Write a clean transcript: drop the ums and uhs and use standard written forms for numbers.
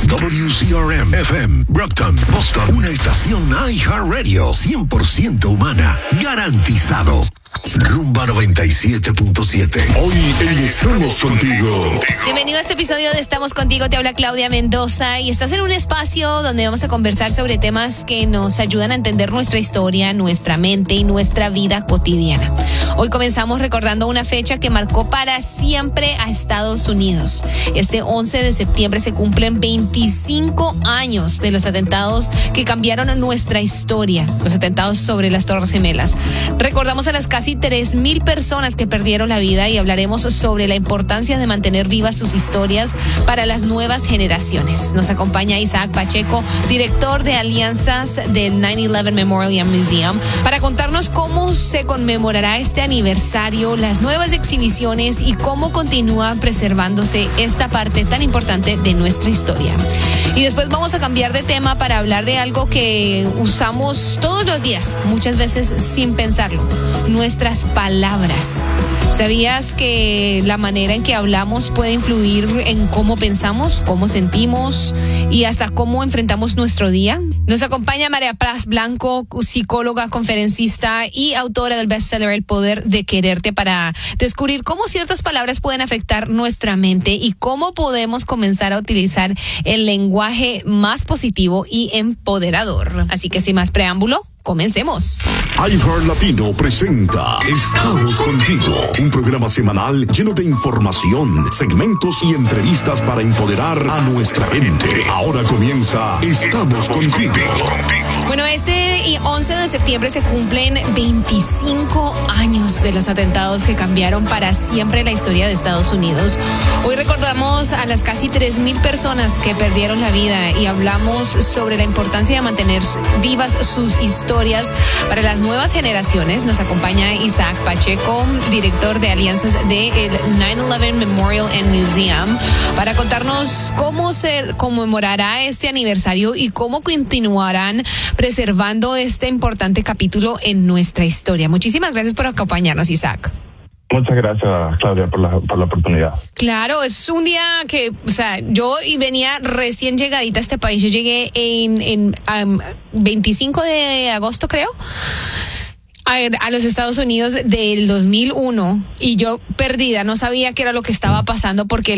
WCRM FM, Brockton, Boston. Una estación iHeartRadio 100% humana. Garantizado. Rumba 97.7. Hoy en Estamos Contigo. Bienvenido a este episodio de Estamos Contigo. Te habla Claudia Mendoza y estás en un espacio donde vamos a conversar sobre temas que nos ayudan a entender nuestra historia, nuestra mente y nuestra vida cotidiana. Hoy comenzamos recordando una fecha que marcó para siempre a Estados Unidos. Este 11 de septiembre se cumplen 25 años de los atentados que cambiaron nuestra historia, los atentados sobre las Torres Gemelas. Recordamos a las casi 3,000 personas que perdieron la vida y hablaremos sobre la importancia de mantener vivas sus historias para las nuevas generaciones. Nos acompaña Isaac Pacheco, director de alianzas del 9/11 Memorial Museum, para contarnos cómo se conmemorará este aniversario, las nuevas exhibiciones y cómo continúa preservándose esta parte tan importante de nuestra historia. Y después vamos a cambiar de tema para hablar de algo que usamos todos los días, muchas veces sin pensarlo: nuestras palabras. ¿Sabías que la manera en que hablamos puede influir en cómo pensamos, cómo sentimos y hasta cómo enfrentamos nuestro día? Nos acompaña María Paz Blanco, psicóloga, conferencista y autora del bestseller El Poder de Quererte, para descubrir cómo ciertas palabras pueden afectar nuestra mente y cómo podemos comenzar a utilizar el lenguaje más positivo y empoderador. Así que sin más preámbulo, comencemos. iHeart Latino presenta Estamos Contigo, un programa semanal lleno de información, segmentos y entrevistas para empoderar a nuestra gente. Ahora comienza Estamos Contigo. Bueno, este 11 de septiembre se cumplen 25 años de los atentados que cambiaron para siempre la historia de Estados Unidos. Hoy recordamos a las casi 3,000 personas que perdieron la vida y hablamos sobre la importancia de mantener vivas sus historias para las nuevas generaciones. Nos acompaña Isaac Pacheco, director de alianzas del 9/11 Memorial and Museum, para contarnos cómo se conmemorará este aniversario y cómo continuarán preservando este importante capítulo en nuestra historia. Muchísimas gracias por acompañarnos, Isaac. Muchas gracias, Claudia, por la oportunidad. Claro, es un día que, yo venía recién llegadita a este país. Yo llegué en 25 de agosto, creo, a los Estados Unidos del 2001, y yo perdida, no sabía qué era lo que estaba pasando porque